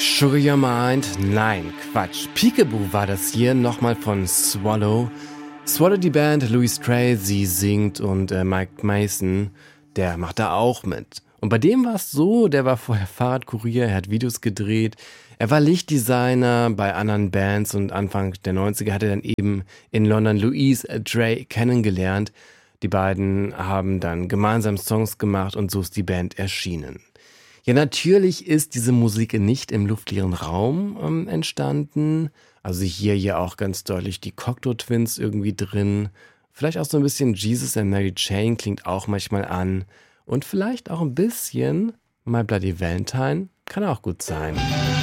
Sugar Your Mind? Nein, Quatsch. Peekaboo war das hier, nochmal von Swallow. Swallow, die Band, Louis Stray, sie singt und Mike Mason, der macht da auch mit. Und bei dem war es so, der war vorher Fahrradkurier, er hat Videos gedreht, er war Lichtdesigner bei anderen Bands und Anfang der 90er hat er dann eben in London Louise Stray kennengelernt. Die beiden haben dann gemeinsam Songs gemacht und so ist die Band erschienen. Ja, natürlich ist diese Musik nicht im luftleeren Raum entstanden. Also hier ja auch ganz deutlich die Cocteau Twins irgendwie drin. Vielleicht auch so ein bisschen Jesus and Mary Chain klingt auch manchmal an. Und vielleicht auch ein bisschen My Bloody Valentine kann auch gut sein.